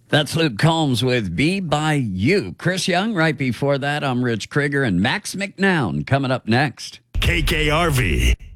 That's Luke Combs with Be By You. Chris Young right before that. I'm Rich Krieger and Max McNown coming up next. KKRV.